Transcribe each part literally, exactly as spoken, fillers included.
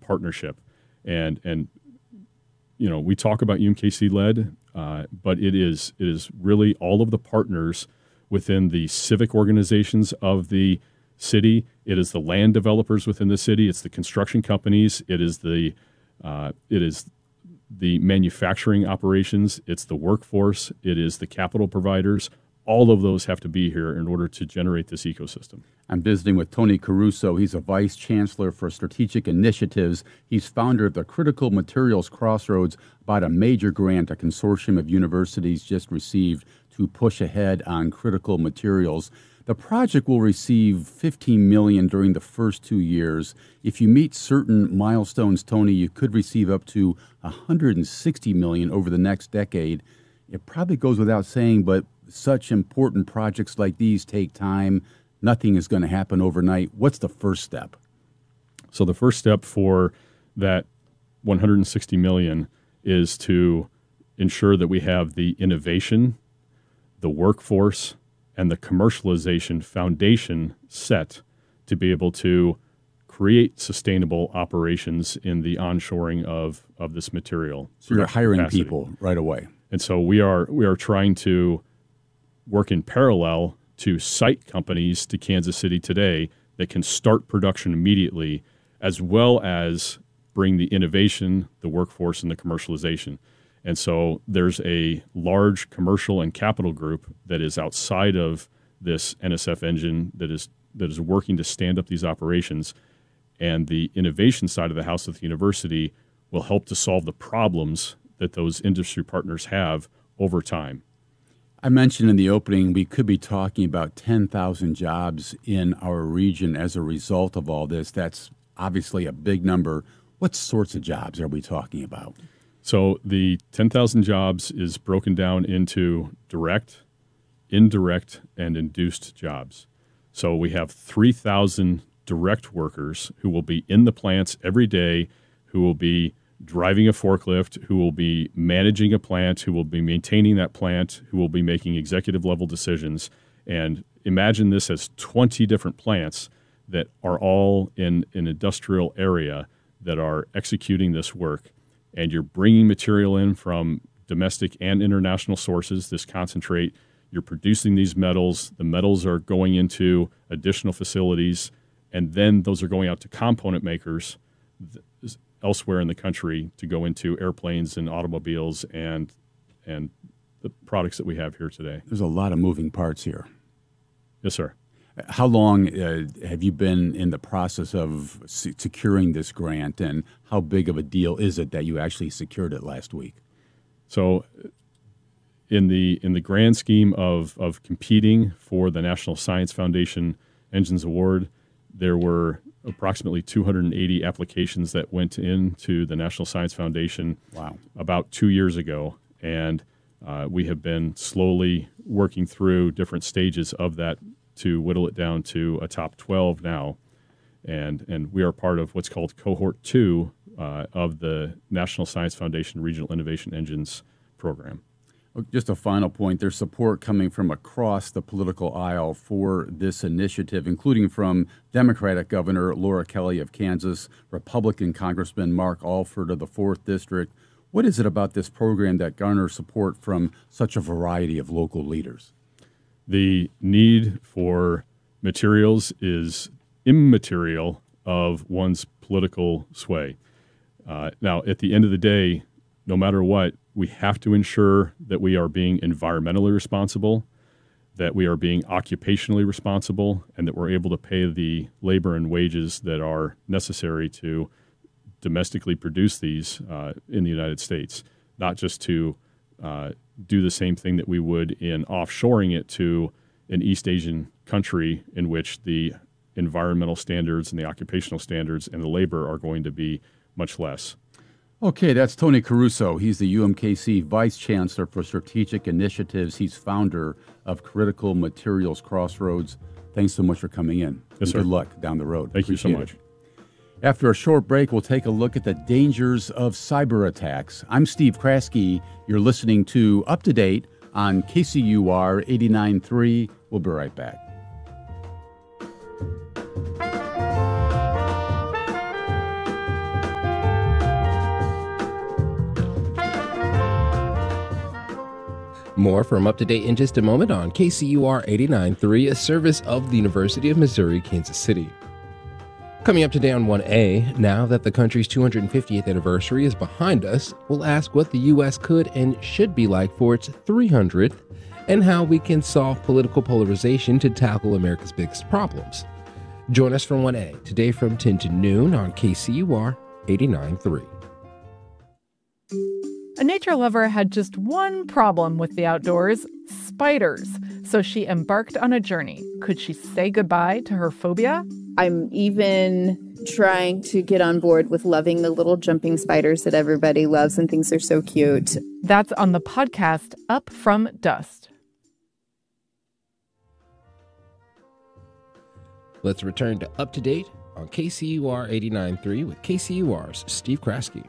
partnership. And, and you know, we talk about U M K C-led, uh, but it is it is really all of the partners within the civic organizations of the city. It is the land developers within the city. It's the construction companies. It is the uh, it is the manufacturing operations. It's the workforce. It is the capital providers. All of those have to be here in order to generate this ecosystem. I'm visiting with Tony Caruso. He's a Vice Chancellor for Strategic Initiatives. He's founder of the Critical Materials Crossroads, about a major grant a consortium of universities just received to push ahead on critical materials. The project will receive fifteen million dollars during the first two years. If you meet certain milestones, Tony, you could receive up to one hundred sixty million dollars over the next decade. It probably goes without saying, but such important projects like these take time. Nothing is going to happen overnight. What's the first step? So the first step for that one hundred sixty million dollars is to ensure that we have the innovation, the workforce, and the commercialization foundation set to be able to create sustainable operations in the onshoring of, of this material. So you're hiring capacity. people right away. And so we are we are trying to work in parallel to site companies to Kansas City today that can start production immediately, as well as bring the innovation, the workforce, and the commercialization. And so there's a large commercial and capital group that is outside of this N S F engine that is that is working to stand up these operations. And the innovation side of the house at the university will help to solve the problems that those industry partners have over time. I mentioned in the opening we could be talking about ten thousand jobs in our region as a result of all this. That's obviously a big number. What sorts of jobs are we talking about? So the ten thousand jobs is broken down into direct, indirect, and induced jobs. So we have three thousand direct workers who will be in the plants every day, who will be driving a forklift, who will be managing a plant, who will be maintaining that plant, who will be making executive level decisions. And imagine this as twenty different plants that are all in an industrial area that are executing this work. And you're bringing material in from domestic and international sources, this concentrate. You're producing these metals. The metals are going into additional facilities, and then those are going out to component makers elsewhere in the country to go into airplanes and automobiles and and the products that we have here today. There's a lot of moving parts here. Yes, sir. How long uh, have you been in the process of se- securing this grant, and how big of a deal is it that you actually secured it last week? So in the in the grand scheme of, of competing for the National Science Foundation Engines Award, there were approximately two hundred eighty applications that went into the National Science Foundation wow. about two years ago. And uh, we have been slowly working through different stages of that to whittle it down to a top twelve now. And and we are part of what's called Cohort two uh, of the National Science Foundation Regional Innovation Engines program. Just a final point, there's support coming from across the political aisle for this initiative, including from Democratic Governor Laura Kelly of Kansas, Republican Congressman Mark Alford of the fourth District. What is it about this program that garners support from such a variety of local leaders? The need for materials is immaterial of one's political sway. Uh, now, at the end of the day, no matter what, we have to ensure that we are being environmentally responsible, that we are being occupationally responsible, and that we're able to pay the labor and wages that are necessary to domestically produce these uh, in the United States, not just to uh, do the same thing that we would in offshoring it to an East Asian country in which the environmental standards and the occupational standards and the labor are going to be much less. Okay, that's Tony Caruso. He's the U M K C Vice Chancellor for Strategic Initiatives. He's founder of Critical Materials Crossroads. Thanks so much for coming in. Yes, sir. Good luck down the road. Thank Appreciate you so much. It. After a short break, we'll take a look at the dangers of cyber attacks. I'm Steve Kraske. You're listening to Up to Date on K C U R eighty-nine point three. We'll be right back. More from Up to Date in just a moment on K C U R eighty-nine point three, a service of the University of Missouri, Kansas City. Coming up today on one A, now that the country's two hundred fiftieth anniversary is behind us, we'll ask what the U S could and should be like for its three hundredth and how we can solve political polarization to tackle America's biggest problems. Join us for one A today from ten to noon on K C U R eighty-nine point three. A nature lover had just one problem with the outdoors: spiders. So she embarked on a journey. Could she say goodbye to her phobia? I'm even trying to get on board with loving the little jumping spiders that everybody loves and thinks are so cute. That's on the podcast Up From Dust. Let's return to Up to Date on K C U R eighty-nine point three with K C U R's Steve Kraske.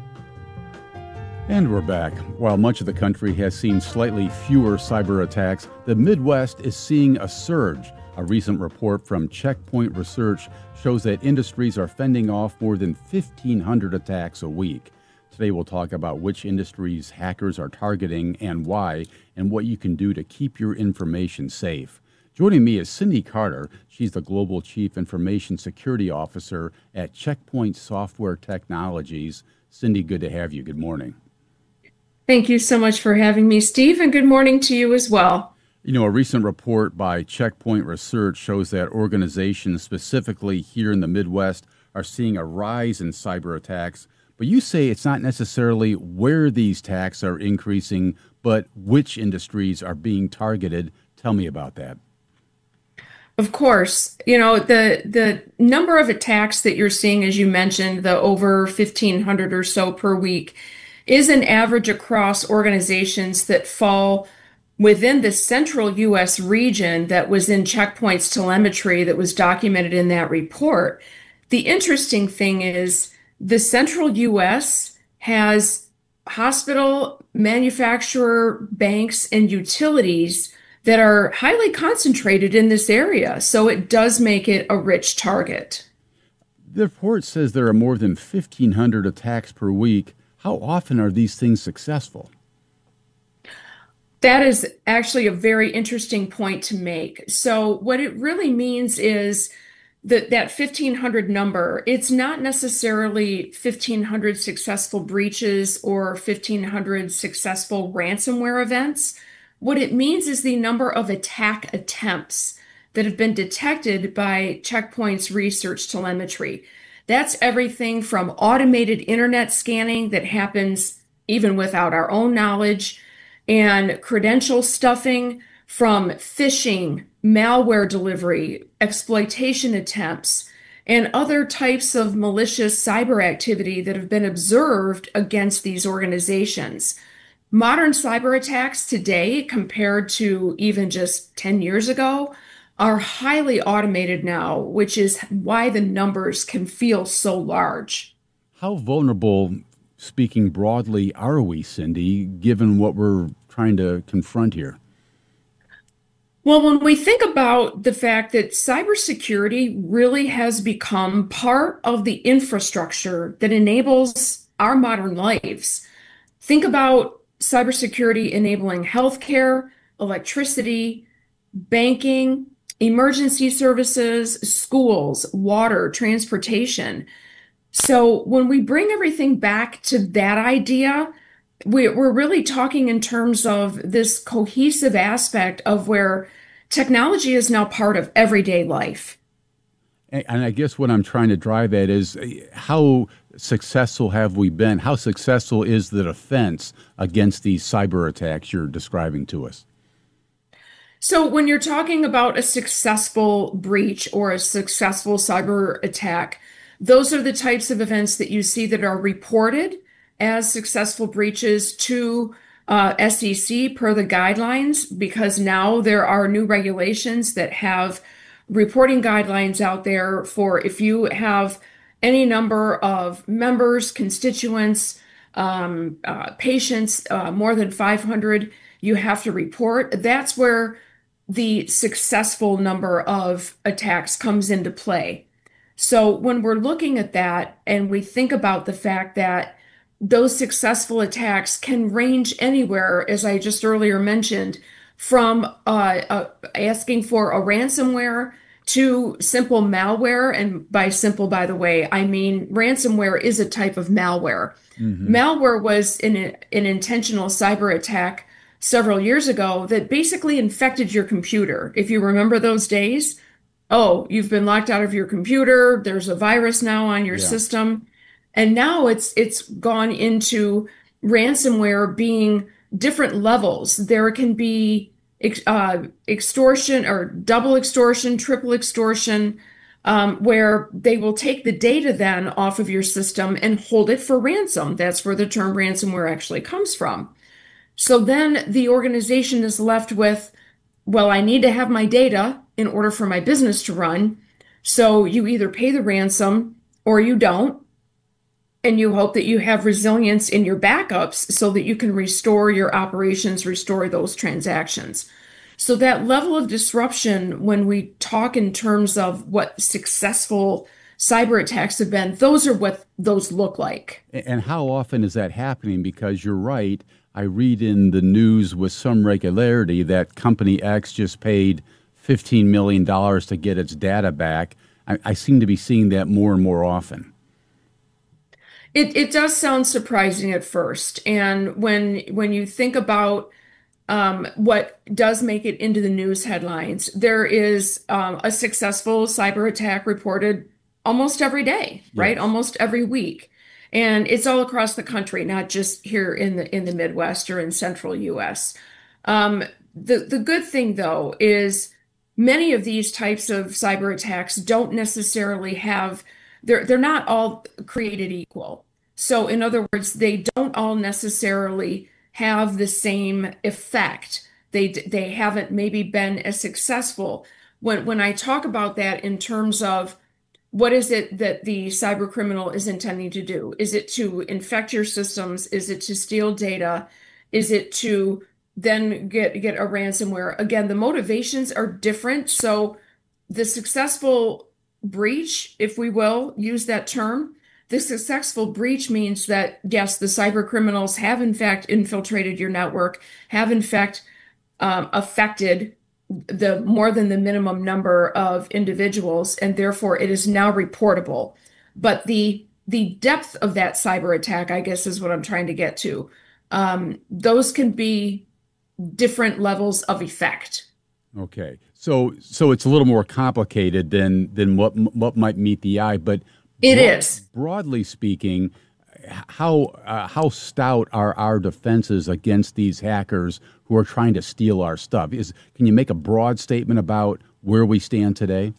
And we're back. While much of the country has seen slightly fewer cyber attacks, the Midwest is seeing a surge. A recent report from Checkpoint Research shows that industries are fending off more than fifteen hundred attacks a week. Today we'll talk about which industries hackers are targeting and why, and what you can do to keep your information safe. Joining me is Cindy Carter. She's the Global Chief Information Security Officer at Checkpoint Software Technologies. Cindy, good to have you. Good morning. Thank you so much for having me, Steve, and good morning to you as well. You know, a recent report by Checkpoint Research shows that organizations, specifically here in the Midwest, are seeing a rise in cyber attacks. But you say it's not necessarily where these attacks are increasing, but which industries are being targeted. Tell me about that. Of course, you know, the the number of attacks that you're seeing, as you mentioned, the over fifteen hundred or so per week, is an average across organizations that fall within the central U S region that was in Checkpoint's telemetry that was documented in that report. The interesting thing is the central U S has hospital, manufacturer, banks, and utilities that are highly concentrated in this area, so it does make it a rich target. The report says there are more than fifteen hundred attacks per week. How often are these things successful? That is actually a very interesting point to make. So what it really means is that that fifteen hundred number, it's not necessarily fifteen hundred successful breaches or fifteen hundred successful ransomware events. What it means is the number of attack attempts that have been detected by Checkpoint's research telemetry. That's everything from automated internet scanning that happens even without our own knowledge, and credential stuffing, from phishing, malware delivery, exploitation attempts, and other types of malicious cyber activity that have been observed against these organizations. Modern cyber attacks today, compared to even just ten years ago, are highly automated now, which is why the numbers can feel so large. How vulnerable, speaking broadly, are we, Cindy, given what we're trying to confront here? Well, when we think about the fact that cybersecurity really has become part of the infrastructure that enables our modern lives, think about cybersecurity enabling healthcare, electricity, banking, emergency services, schools, water, transportation. So when we bring everything back to that idea, we, we're really talking in terms of this cohesive aspect of where technology is now part of everyday life. And I guess what I'm trying to drive at is how successful have we been? How successful is the defense against these cyber attacks you're describing to us? So when you're talking about a successful breach or a successful cyber attack, those are the types of events that you see that are reported as successful breaches to uh, S E C per the guidelines, because now there are new regulations that have reporting guidelines out there for if you have any number of members, constituents, um, uh, patients, uh, more than five hundred, you have to report. That's where the successful number of attacks comes into play. So when we're looking at that and we think about the fact that those successful attacks can range anywhere, as I just earlier mentioned, from uh, uh, asking for a ransomware to simple malware. And by simple, by the way, I mean ransomware is a type of malware. Mm-hmm. Malware was an, an intentional cyber attack several years ago that basically infected your computer. If you remember those days, oh, you've been locked out of your computer, there's a virus now on your yeah. system. And now it's it's gone into ransomware being different levels. There can be uh, extortion or double extortion, triple extortion, um, where they will take the data then off of your system and hold it for ransom. That's where the term ransomware actually comes from. So then the organization is left with, well, I need to have my data in order for my business to run. So you either pay the ransom or you don't. And you hope that you have resilience in your backups so that you can restore your operations, restore those transactions. So that level of disruption, when we talk in terms of what successful cyber attacks have been, those are what those look like. And how often is that happening? Because you're right. I read in the news with some regularity that Company X just paid fifteen million dollars to get its data back. I, I seem to be seeing that more and more often. It it does sound surprising at first, and when when you think about um, what does make it into the news headlines, there is um, a successful cyber attack reported almost every day, yes. right? Almost every week, and it's all across the country, not just here in the in the Midwest or in Central U S. Um, the the good thing though is many of these types of cyber attacks don't necessarily have They're they're not all created equal. So in other words, they don't all necessarily have the same effect. They they haven't maybe been as successful. When when I talk about that in terms of what is it that the cyber criminal is intending to do? Is it to infect your systems? Is it to steal data? Is it to then get get a ransomware? Again, the motivations are different. So the successful breach, if we will use that term, the successful breach means that, yes, the cyber criminals have in fact infiltrated your network, have in fact um, affected the more than the minimum number of individuals, and therefore it is now reportable. But the the depth of that cyber attack, I guess, is what I'm trying to get to. Um, those can be different levels of effect. Okay, so so it's a little more complicated than than what what might meet the eye, but it broad, is. Broadly speaking, how uh, how stout are our defenses against these hackers who are trying to steal our stuff? Is can you make a broad statement about where we stand today?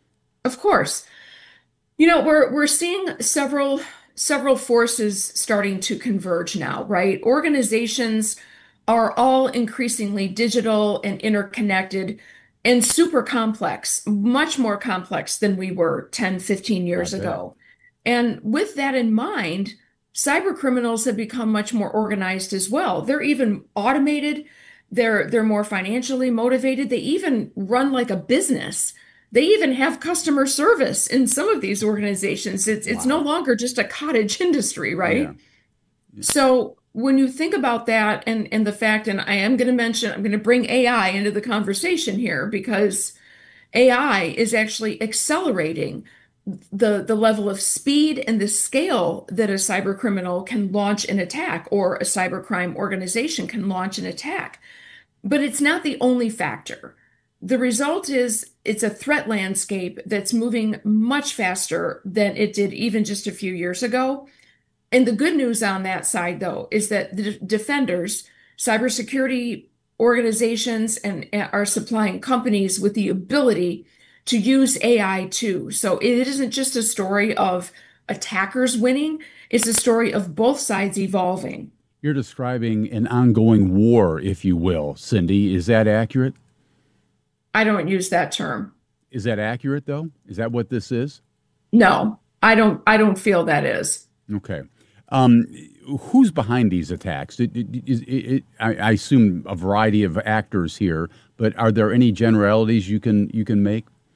Of course. You know, we're we're seeing several several forces starting to converge now, right? Organizations are all increasingly digital and interconnected and super complex, much more complex than we were ten, fifteen years ago. And with that in mind, cyber criminals have become much more organized as well. They're even automated. They're they're more financially motivated. They even run like a business. They even have customer service in some of these organizations. It's wow. It's no longer just a cottage industry, right? Yeah. So when you think about that and, and the fact, and I am going to mention, I'm going to bring A I into the conversation here because A I is actually accelerating the, the level of speed and the scale that a cyber criminal can launch an attack or a cybercrime organization can launch an attack. But it's not the only factor. The result is it's a threat landscape that's moving much faster than it did even just a few years ago. And the good news on that side, though, is that the defenders, cybersecurity organizations, and are supplying companies with the ability to use A I too. So it isn't just a story of attackers winning. It's a story of both sides evolving. You're describing an ongoing war, if you will, Cindy. Is that accurate? I don't use that term. Is that accurate, though? Is that what this is? No, I don't. I don't feel that is. Okay. Um, who's behind these attacks? It, it, it, it, I, I assume a variety of actors here, but are there any generalities you can you can make?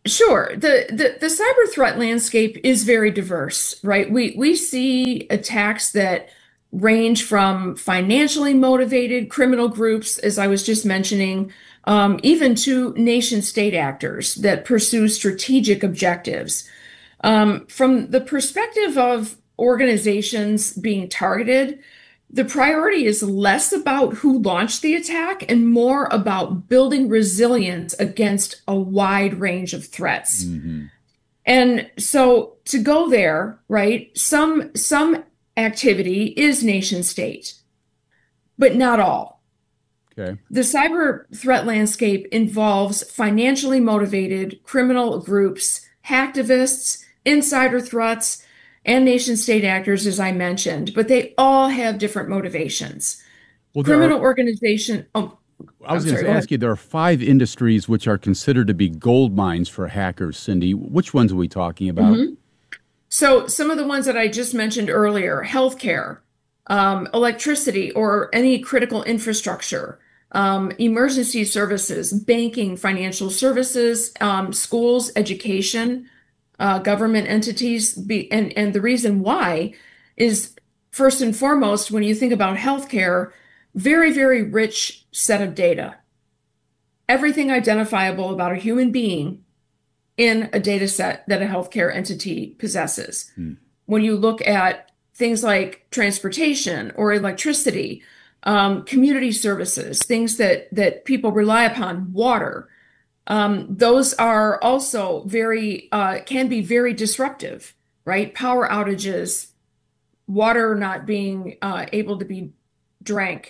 Sure. The, the the cyber threat landscape is very diverse, right? We we see attacks that range from financially motivated criminal groups, as I was just mentioning, um, even to nation state actors that pursue strategic objectives. Um, from the perspective of organizations being targeted, the priority is less about who launched the attack and more about building resilience against a wide range of threats. Mm-hmm. And so to go there, right, some some activity is nation state, but not all. Okay. The cyber threat landscape involves financially motivated criminal groups, hacktivists, insider threats, and nation state actors, as I mentioned, but they all have different motivations. Well, there Criminal are- organization. Oh, I was I'm going sorry, to go ask ahead. you, there are five industries which are considered to be gold mines for hackers, Cindy. Which ones are we talking about? Mm-hmm. So some of the ones that I just mentioned earlier, healthcare, um, electricity or any critical infrastructure, um, emergency services, banking, financial services, um, schools, education, uh, government entities. Be, and, and the reason why is, first and foremost, when you think about healthcare, very, very rich set of data. Everything identifiable about a human being in a data set that a healthcare entity possesses. Hmm. When you look at things like transportation or electricity, um, community services, things that, that people rely upon, water, um, those are also very, uh, can be very disruptive, right? Power outages, water not being uh, able to be drank.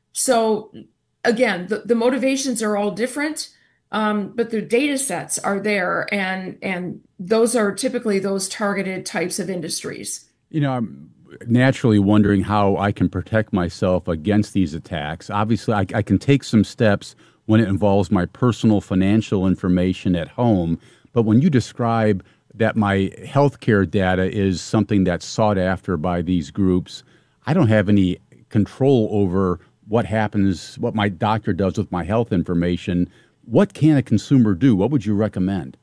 So again, the, the motivations are all different. Um, but the data sets are there, and and those are typically those targeted types of industries. You know, I'm naturally wondering how I can protect myself against these attacks. Obviously, I, I can take some steps when it involves my personal financial information at home. But when you describe that my healthcare data is something that's sought after by these groups, I don't have any control over what happens, what my doctor does with my health information. What can a consumer do? What would you recommend?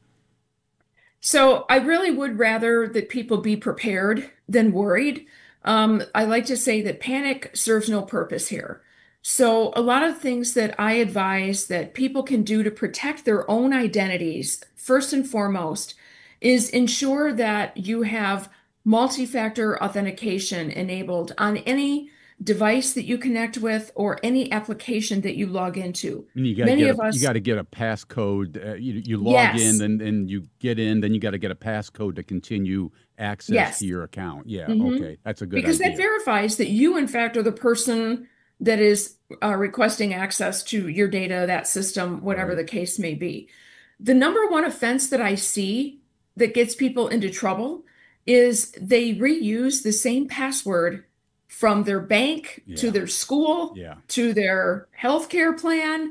So I really would rather that people be prepared than worried. Um, I like to say that panic serves no purpose here. So a lot of things that I advise that people can do to protect their own identities, first and foremost, is ensure that you have multi-factor authentication enabled on any device that you connect with or any application that you log into. You got to Many get of a, us, you got to get a passcode. Uh, you, you log Yes. in, then and you get in. Then you got to get a passcode to continue access Yes. to your account. Yeah, Mhm. okay, that's a good because idea. that verifies that you, in fact, are the person that is uh, requesting access to your data, that system, whatever Right. the case may be. The number one offense that I see that gets people into trouble is they reuse the same password from their bank to Yeah. their school Yeah. to their healthcare plan.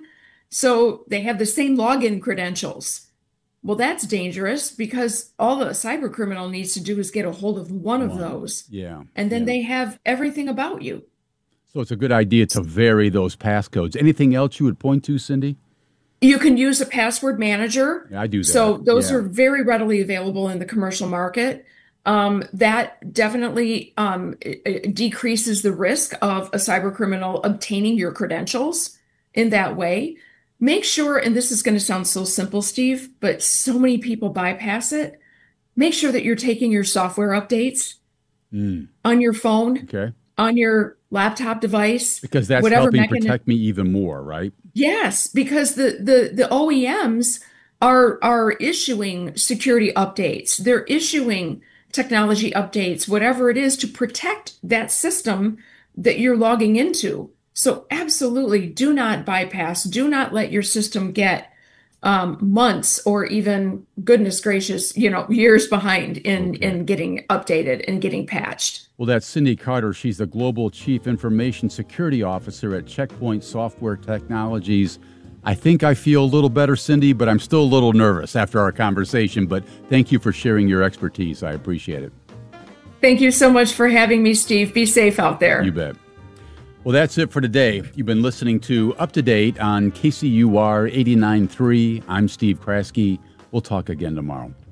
So they have the same login credentials. Well, that's dangerous because all the cyber criminal needs to do is get a hold of one of One. those, Yeah, and then yeah. they have everything about you. So it's a good idea to vary those passcodes. Anything else you would point to, Cindy? You can use a password manager. Yeah, I do that. So those Yeah. are very readily available in the commercial market. Um, that definitely um, it- it decreases the risk of a cyber criminal obtaining your credentials in that way. Make sure, and this is going to sound so simple, Steve, but so many people bypass it. Make sure that you're taking your software updates Mm, on your phone, okay, on your laptop device, because that's whatever helping mechanism. protect me even more, right? Yes, because the, the, the O E Ms are are issuing security updates. They're issuing technology updates, whatever it is, to protect that system that you're logging into. So absolutely do not bypass, do not let your system get um, months or even, goodness gracious, you know, years behind in, Okay. in getting updated and getting patched. Well, that's Cindy Carter. She's the Global Chief Information Security Officer at Checkpoint Software Technologies. I think I feel a little better, Cindy, but I'm still a little nervous after our conversation. But thank you for sharing your expertise. I appreciate it. Thank you so much for having me, Steve. Be safe out there. You bet. Well, that's it for today. You've been listening to Up to Date on K C U R eighty-nine point three. I'm Steve Kraske. We'll talk again tomorrow.